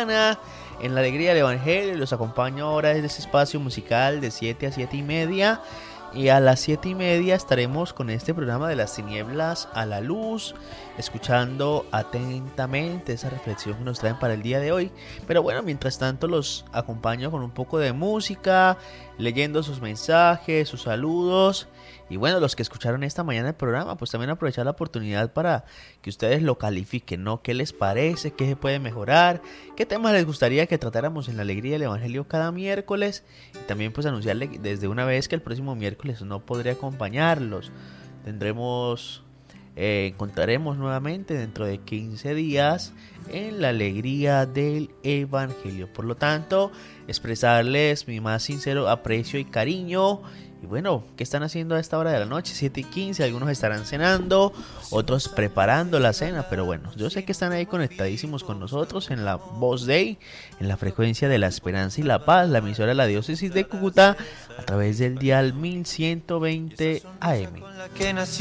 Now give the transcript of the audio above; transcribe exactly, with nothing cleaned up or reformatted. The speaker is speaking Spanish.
mañana en la alegría del Evangelio. Los acompaño ahora desde este espacio musical de siete a siete y media. Y a las siete y media estaremos con este programa de las tinieblas a la luz, escuchando atentamente esa reflexión que nos traen para el día de hoy. Pero bueno, mientras tanto los acompaño con un poco de música, leyendo sus mensajes, sus saludos. Y bueno, los que escucharon esta mañana el programa, pues también aprovechar la oportunidad para que ustedes lo califiquen, ¿no? ¿Qué les parece? ¿Qué se puede mejorar? ¿Qué temas les gustaría que tratáramos en la alegría del Evangelio cada miércoles? Y también pues anunciarle desde una vez que el próximo miércoles no podré acompañarlos. Tendremos, eh, encontraremos nuevamente dentro de quince días en la alegría del Evangelio. Por lo tanto, expresarles mi más sincero aprecio y cariño. Y bueno, ¿qué están haciendo a esta hora de la noche? siete y quince, algunos estarán cenando, otros preparando la cena, pero bueno, yo sé que están ahí conectadísimos con nosotros en la Voz Dei, en la frecuencia de la esperanza y la paz, la emisora de la diócesis de Cúcuta, a través del dial mil ciento veinte A M.